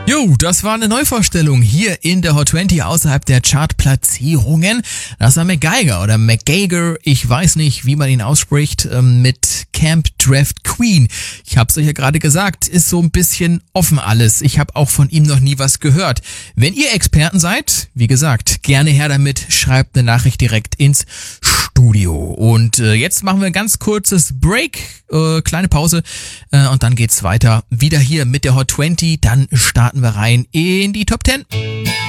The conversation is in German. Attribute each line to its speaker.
Speaker 1: Jo, das war eine Neuvorstellung hier in der Hot 20 außerhalb der Chartplatzierungen. Das war MacGyver oder MacGyver, ich weiß nicht, wie man ihn ausspricht, mit Camp Draft Queen. Ich hab's euch ja gerade gesagt, ist so ein bisschen offen alles. Ich habe auch von ihm noch nie was gehört. Wenn ihr Experten seid, wie gesagt, gerne her damit, schreibt eine Nachricht direkt ins Studio. Und jetzt machen wir ein ganz kurzes Break, kleine Pause und dann geht's weiter wieder hier mit der Hot 20. Dann starten wir rein in die Top 10.